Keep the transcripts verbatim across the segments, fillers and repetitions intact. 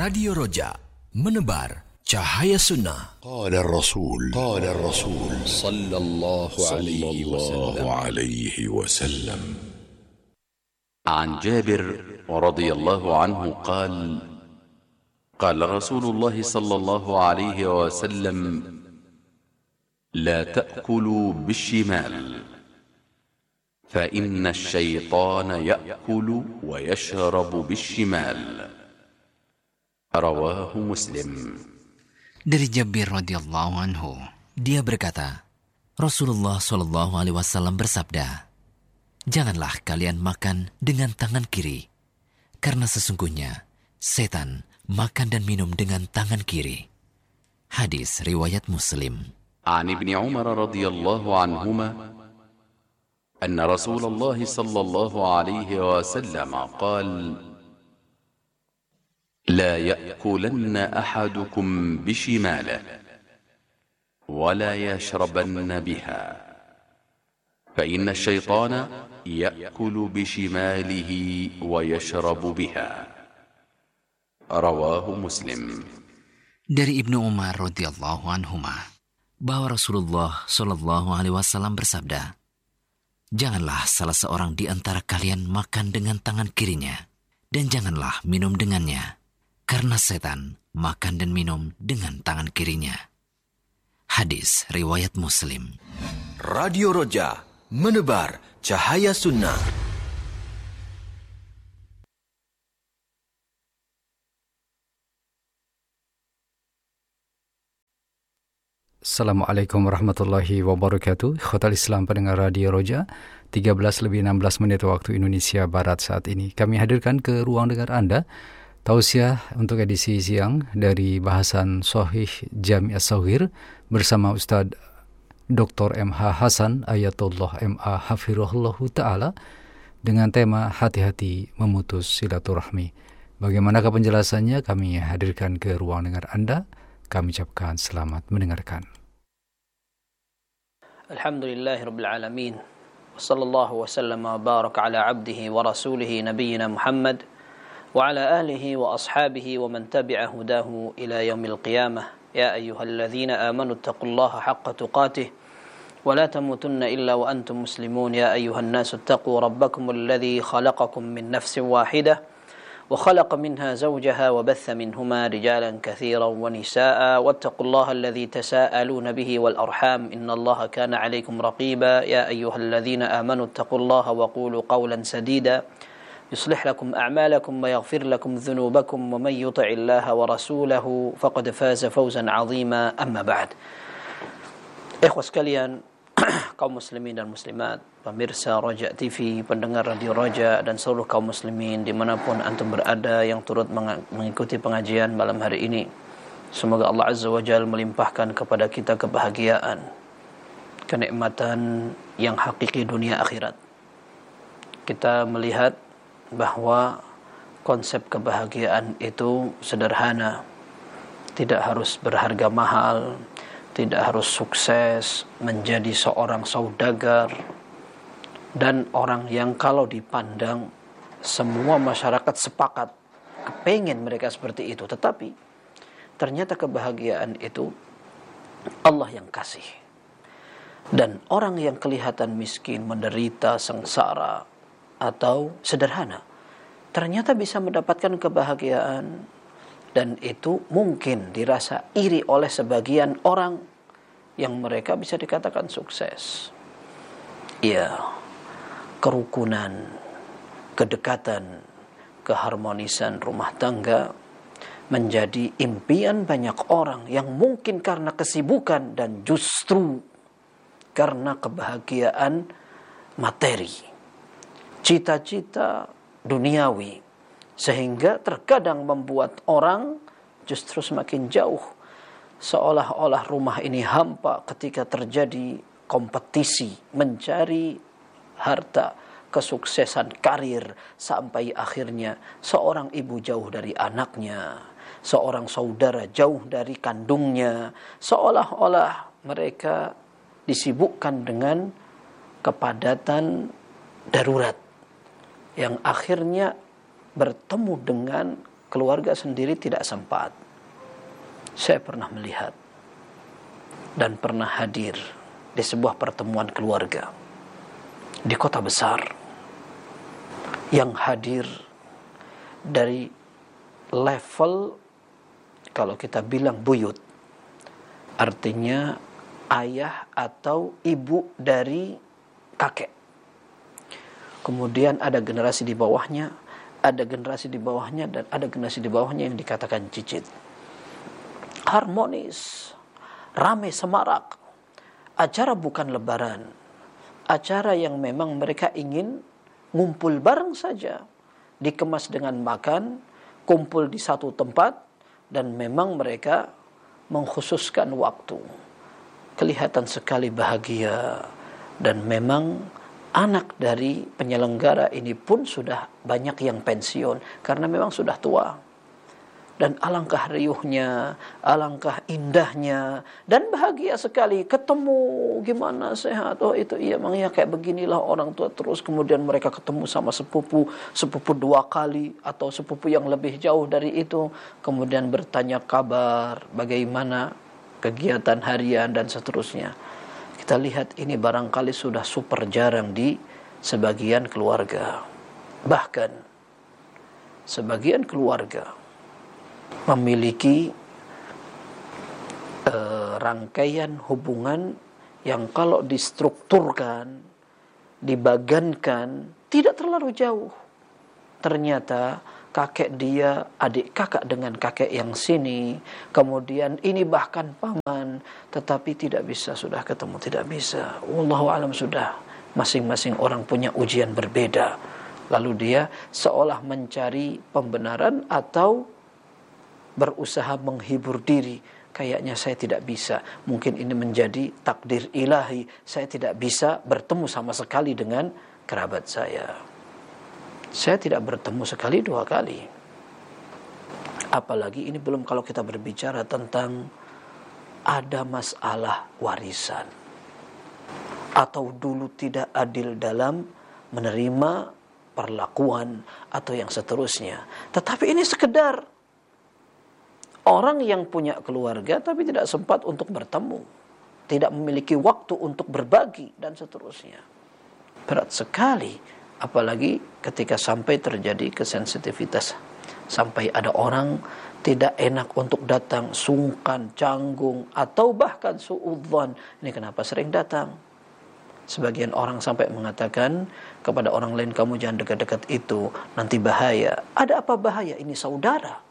Radio Roja, menebar cahaya sunnah. قال الرسول قال الرسول صلى الله عليه وسلم عليه وسلم عن جابر رضي الله عنه قال قال رسول الله صلى الله عليه وسلم لا تأكلوا بالشمال فإن الشيطان يأكل ويشرب بالشمال. رواه مسلم. Dari Jabir radhiyallahu anhu, dia berkata, Rasulullah shallallahu alaihi wasallam bersabda, janganlah kalian makan dengan tangan kiri, karena sesungguhnya setan makan dan minum dengan tangan kiri. Hadis riwayat Muslim. عن ابن عمر رضي الله عنهما أن رسول الله صلى الله عليه وسلم قال لا يأكلن أحدكم بشماله ولا يشربن بها فإن الشيطان يأكل بشماله ويشرب بها. رواه مسلم. Dari Ibnu Umar radhiyallahu anhuma bahwa Rasulullah shallallahu alaihi wasallam bersabda, janganlah salah seorang di antara kalian makan dengan tangan kirinya dan janganlah minum dengannya, karena setan makan dan minum dengan tangan kirinya. Hadis riwayat Muslim. Radio Roja, menebar cahaya sunnah. Assalamualaikum warahmatullahi wabarakatuh. Khotal Islam pendengar Radio Roja, tiga belas lebih enam belas menit waktu Indonesia Barat saat ini. Kami hadirkan ke ruang dengar Anda tausiah untuk edisi siang dari bahasan Shahih Jami' As-Shaghir bersama Ustaz Doktor M H Hasan Ayatullah M A Hafirullah Ta'ala dengan tema hati-hati memutus silaturahmi. Bagaimanakah penjelasannya? Kami hadirkan ke ruang dengar Anda. Kami ucapkan selamat mendengarkan. Alhamdulillahi Rabbil Alamin. Wassallallahu wasallam wa baraka ala abdihi wa rasulihi nabiyina Muhammad wa ala alihi wa ashabihi wa man tabi'a hudahu ila yaumil qiyamah. Ya ayyuhalladzina amanu taqullaha haqqa tuqatih wa la tamutunna illa wa antum muslimun. Ya ayyuhan nasu taqu rabbakum alladhi khalaqakum min nafsin wahidah وخلق منها زوجها وبث منهما رجالا كثيرا ونساء واتقوا الله الذي تساءلون به والأرحام إن الله كان عليكم رقيبا يا أيها الذين آمنوا اتقوا الله وقولوا قولا سديدا يصلح لكم أعمالكم ويغفر لكم ذنوبكم ومن يطع الله ورسوله فقد فاز فوزا عظيما أما بعد. Ikhwas sekalian, kaum muslimin dan muslimat, pemirsa Roja T V, pendengar Radio Roja, dan seluruh kaum muslimin dimanapun antum berada yang turut mengikuti pengajian malam hari ini. Semoga Allah Azza wa Jalla melimpahkan kepada kita kebahagiaan, kenikmatan yang hakiki dunia akhirat. Kita melihat bahwa konsep kebahagiaan itu sederhana, tidak harus berharga mahal, tidak harus sukses menjadi seorang saudagar dan orang yang kalau dipandang semua masyarakat sepakat kepingin mereka seperti itu, tetapi ternyata kebahagiaan itu Allah yang kasih. Dan orang yang kelihatan miskin, menderita, sengsara atau sederhana ternyata bisa mendapatkan kebahagiaan, dan itu mungkin dirasa iri oleh sebagian orang yang mereka bisa dikatakan sukses. Ya, kerukunan, kedekatan, keharmonisan rumah tangga menjadi impian banyak orang yang mungkin karena kesibukan dan justru karena kebahagiaan materi, cita-cita duniawi, sehingga terkadang membuat orang justru semakin jauh, seolah-olah rumah ini hampa ketika terjadi kompetisi mencari harta, kesuksesan karir, sampai akhirnya seorang ibu jauh dari anaknya, seorang saudara jauh dari kandungnya, seolah-olah mereka disibukkan dengan kepadatan darurat yang akhirnya bertemu dengan keluarga sendiri tidak sempat. Saya pernah melihat dan pernah hadir di sebuah pertemuan keluarga di kota besar yang hadir dari level, kalau kita bilang buyut, artinya ayah atau ibu dari kakek. Kemudian ada generasi di bawahnya, ada generasi di bawahnya, dan ada generasi di bawahnya yang dikatakan cicit. Harmonis, ramai semarak. Acara bukan lebaran, acara yang memang mereka ingin ngumpul bareng saja, dikemas dengan makan, kumpul di satu tempat, dan memang mereka mengkhususkan waktu. Kelihatan sekali bahagia, dan memang anak dari penyelenggara ini pun sudah banyak yang pensiun karena memang sudah tua. Dan alangkah riuhnya, alangkah indahnya, dan bahagia sekali ketemu, gimana sehat, oh itu iya memang ya kayak beginilah orang tua. Terus kemudian mereka ketemu sama sepupu, sepupu dua kali atau sepupu yang lebih jauh dari itu, kemudian bertanya kabar, bagaimana kegiatan harian dan seterusnya. Kita lihat ini barangkali sudah super jarang di sebagian keluarga. Bahkan sebagian keluarga memiliki uh, rangkaian hubungan yang kalau distrukturkan, dibagankan, tidak terlalu jauh. Ternyata kakek dia, adik kakak dengan kakek yang sini, kemudian ini bahkan paman, tetapi tidak bisa sudah ketemu, tidak bisa. Wallahu alam, sudah masing-masing orang punya ujian berbeda. Lalu dia seolah mencari pembenaran atau berusaha menghibur diri. Kayaknya saya tidak bisa. Mungkin ini menjadi takdir ilahi. Saya tidak bisa bertemu sama sekali dengan kerabat saya. Saya tidak bertemu sekali dua kali. Apalagi ini belum kalau kita berbicara tentang ada masalah warisan. Atau dulu tidak adil dalam menerima perlakuan atau yang seterusnya. Tetapi ini sekedar orang yang punya keluarga tapi tidak sempat untuk bertemu, tidak memiliki waktu untuk berbagi dan seterusnya. Berat sekali, apalagi ketika sampai terjadi kesensitivitas, sampai ada orang tidak enak untuk datang, sungkan, canggung, atau bahkan suudzon. Ini kenapa sering datang? Sebagian orang sampai mengatakan kepada orang lain, kamu jangan dekat-dekat itu, nanti bahaya. Ada apa bahaya? Ini saudara.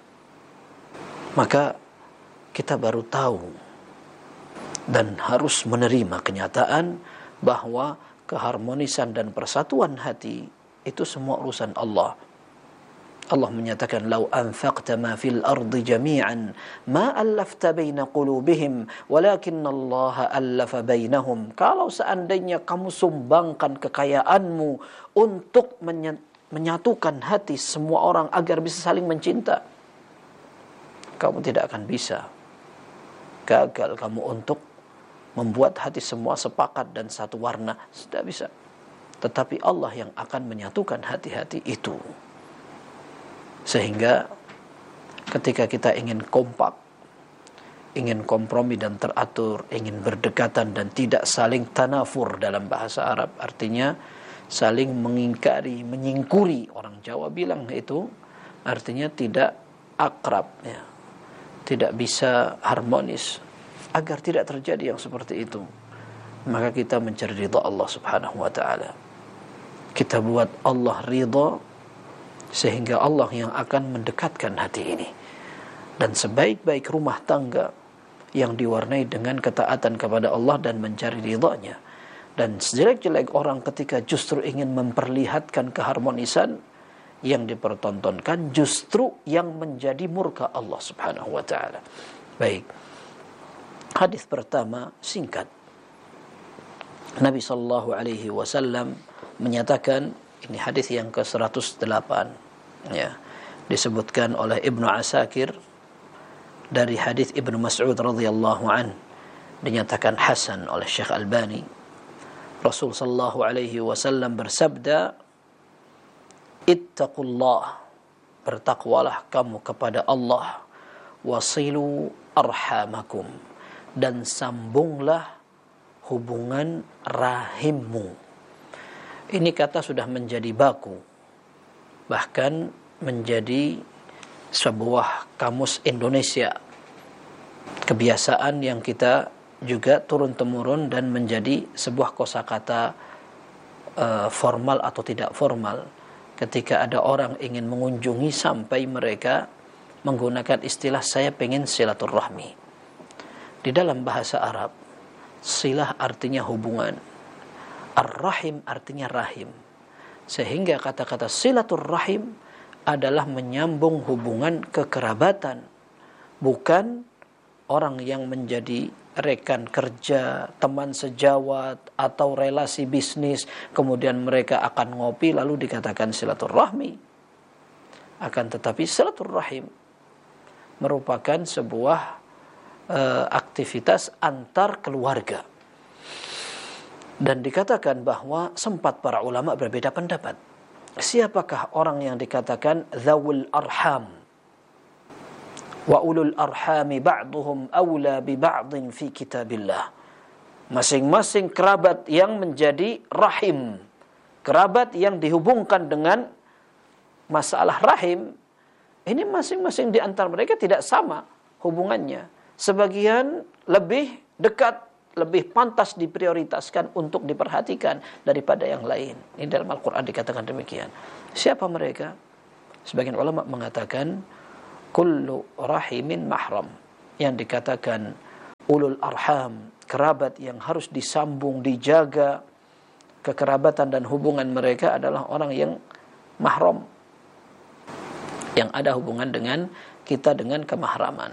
Maka kita baru tahu dan harus menerima kenyataan bahwa keharmonisan dan persatuan hati itu semua urusan Allah. Allah menyatakan, "Lau anfaqta ma fil ardi jami'an ma allafta baina qulubihim walakinnallaha allafa bainahum." Kalau seandainya kamu sumbangkan kekayaanmu untuk menyatukan hati semua orang agar bisa saling mencinta, kamu tidak akan bisa. Gagal kamu untuk membuat hati semua sepakat dan satu warna. Tidak bisa. Tetapi Allah yang akan menyatukan hati-hati itu. Sehingga ketika kita ingin kompak, ingin kompromi dan teratur, ingin berdekatan dan tidak saling tanafur dalam bahasa Arab, artinya saling mengingkari, menyingkuri. Orang Jawa bilang itu artinya tidak akrab, ya. Tidak bisa harmonis. Agar tidak terjadi yang seperti itu, maka kita mencari ridha Allah subhanahu wa ta'ala. Kita buat Allah ridha, sehingga Allah yang akan mendekatkan hati ini. Dan sebaik-baik rumah tangga yang diwarnai dengan ketaatan kepada Allah dan mencari ridhanya. Dan sejelek-jelek orang ketika justru ingin memperlihatkan keharmonisan, yang dipertontonkan justru yang menjadi murka Allah subhanahu wa ta'ala. Baik, hadis pertama singkat. Nabi sallallahu alaihi wasallam menyatakan, ini hadis yang ke seratus delapan, ya, disebutkan oleh Ibnu Asakir dari hadis Ibnu Mas'ud radhiyallahu an, dinyatakan hasan oleh Syekh Albani. Rasul sallallahu alaihi wasallam bersabda, ittaqullah bertakwalah kamu kepada Allah, wasilu arhamakum, dan sambunglah hubungan rahimmu. Ini kata sudah menjadi baku, bahkan menjadi sebuah kamus Indonesia, kebiasaan yang kita juga turun-temurun dan menjadi sebuah kosakata uh, formal atau tidak formal ketika ada orang ingin mengunjungi sampai mereka menggunakan istilah saya pengen silaturahmi. Di dalam bahasa Arab, silah artinya hubungan, ar-rahim artinya rahim, sehingga kata-kata silaturahim adalah menyambung hubungan kekerabatan, bukan orang yang menjadi rekan kerja, teman sejawat, atau relasi bisnis, kemudian mereka akan ngopi lalu dikatakan silaturahmi. Akan tetapi silaturahim merupakan sebuah uh, aktivitas antar keluarga. Dan dikatakan bahwa sempat para ulama berbeda pendapat. Siapakah orang yang dikatakan dzawul arham? Wa ulul arhami ba'duhum awla bi ba'din fi kitabillah. Masing-masing kerabat yang menjadi rahim, kerabat yang dihubungkan dengan masalah rahim, ini masing-masing di antara mereka tidak sama hubungannya. Sebagian lebih dekat, lebih pantas diprioritaskan untuk diperhatikan daripada yang lain. Ini dalam Al-Quran dikatakan demikian. Siapa mereka? Sebagian ulama mengatakan kullu rahimin mahram, yang dikatakan ulul arham, kerabat yang harus disambung, dijaga kekerabatan dan hubungan mereka adalah orang yang mahram, yang ada hubungan dengan kita dengan kemahraman.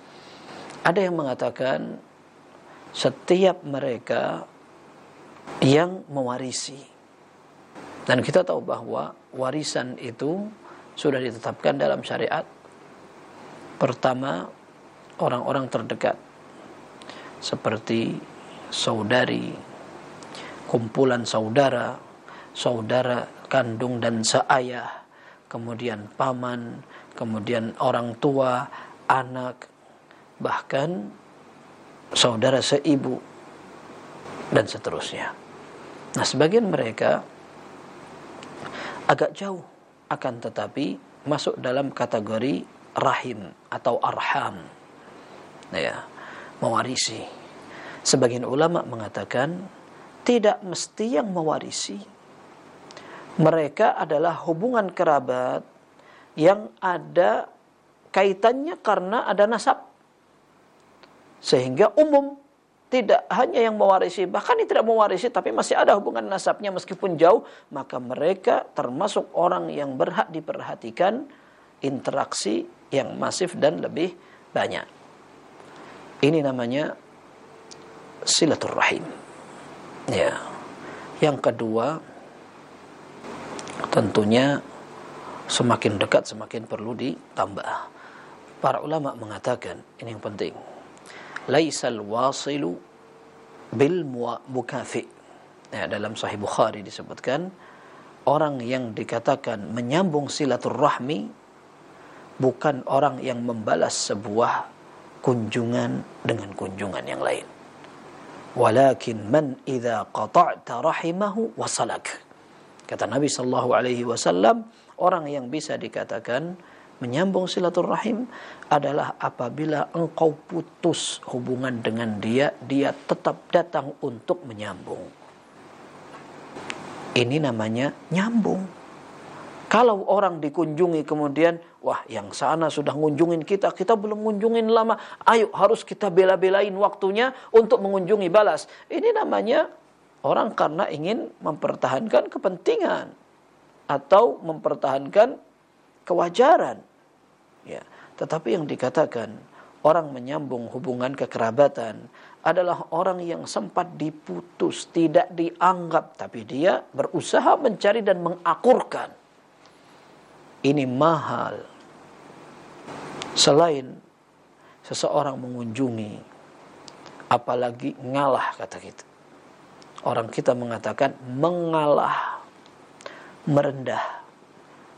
Ada yang mengatakan setiap mereka yang mewarisi, dan kita tahu bahwa warisan itu sudah ditetapkan dalam syariat. Pertama, orang-orang terdekat seperti saudari, kumpulan saudara, saudara kandung dan seayah, kemudian paman, kemudian orang tua, anak, bahkan saudara seibu, dan seterusnya. Nah, sebagian mereka agak jauh, akan tetapi masuk dalam kategori rahim atau arham, ya, mewarisi. Sebagian ulama mengatakan tidak mesti yang mewarisi. Mereka adalah hubungan kerabat yang ada kaitannya karena ada nasab, sehingga umum, tidak hanya yang mewarisi, bahkan yang tidak mewarisi tapi masih ada hubungan nasabnya meskipun jauh, maka mereka termasuk orang yang berhak diperhatikan, interaksi yang masif dan lebih banyak. Ini namanya silaturahim. Ya. Yang kedua, tentunya semakin dekat semakin perlu ditambah. Para ulama mengatakan, ini yang penting, laisal wasilu bil mukafi. Ya, dalam Sahih Bukhari disebutkan, orang yang dikatakan menyambung silaturahmi bukan orang yang membalas sebuah kunjungan dengan kunjungan yang lain. Walakin man idza qata'ta rahimahu wasalak. Kata Nabi sallallahu alaihi wasallam, orang yang bisa dikatakan menyambung silaturahim adalah apabila engkau putus hubungan dengan dia, dia tetap datang untuk menyambung. Ini namanya nyambung. Kalau orang dikunjungi kemudian, wah yang sana sudah ngunjungin kita, kita belum ngunjungin lama, ayo harus kita bela-belain waktunya untuk mengunjungi balas. Ini namanya orang karena ingin mempertahankan kepentingan atau mempertahankan kewajaran. Ya, tetapi yang dikatakan orang menyambung hubungan kekerabatan adalah orang yang sempat diputus, tidak dianggap, tapi dia berusaha mencari dan mengakurkan. Ini mahal. Selain seseorang mengunjungi, apalagi ngalah, kata kita. Orang kita mengatakan mengalah, merendah,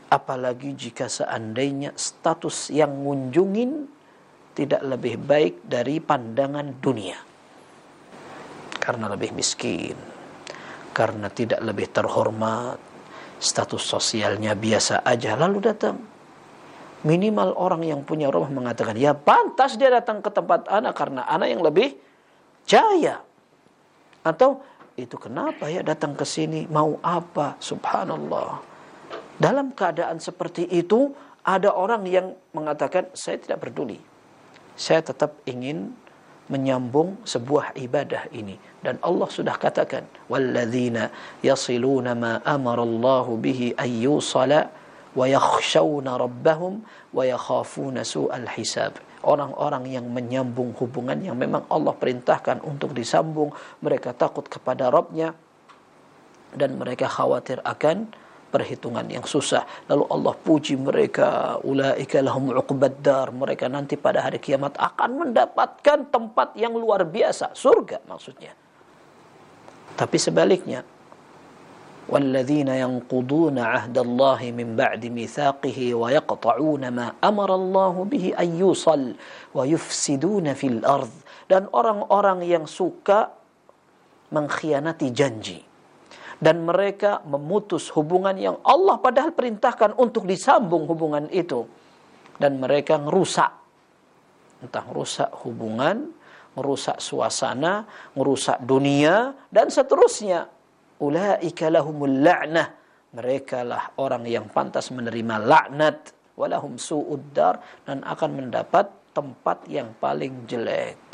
Apalagi jika seandainya status yang ngunjungin tidak lebih baik dari pandangan dunia. Karena lebih miskin, karena tidak lebih terhormat, status sosialnya biasa aja, lalu datang. Minimal orang yang punya rumah mengatakan, ya pantas dia datang ke tempat ana karena ana yang lebih jaya. Atau, itu kenapa ya datang ke sini, mau apa? Subhanallah. Dalam keadaan seperti itu, ada orang yang mengatakan, saya tidak peduli. Saya tetap ingin menyambung sebuah ibadah ini. Dan Allah sudah katakan, وَالَّذِينَ يَصِلُونَ مَا أَمَرَ اللَّهُ بِهِ أَن يُوصَلَ وَيَخْشَوْنَ رَبَّهُمْ وَيَخَافُونَ سُوءَ الْحِسَابِ. Orang-orang yang menyambung hubungan yang memang Allah perintahkan untuk disambung. Mereka takut kepada Rabb-nya. Dan mereka khawatir akan perhitungan yang susah. Lalu Allah puji mereka, ulaika lahum uqbad dar, mereka nanti pada hari kiamat akan mendapatkan tempat yang luar biasa, surga maksudnya. Tapi sebaliknya, walladzina yanquduna 'ahdallahi min ba'di mitsaqihi wa yaqta'una ma amara Allahu bihi an yusal wa yufsiduna fil ardh, dan orang-orang yang suka mengkhianati janji dan mereka memutus hubungan yang Allah padahal perintahkan untuk disambung hubungan itu. Dan mereka ngerusak. Entah ngerusak hubungan, ngerusak suasana, ngerusak dunia, dan seterusnya. Ulaika lahumul la'nah. Mereka lah orang yang pantas menerima laknat. Walahum su'ud dar. Dan akan mendapat tempat yang paling jelek.